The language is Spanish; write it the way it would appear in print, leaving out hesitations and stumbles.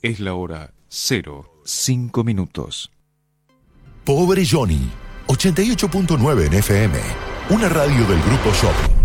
Es la hora 05:05. Pobre Johnny, 88.9 en FM, una radio del Grupo Shopping.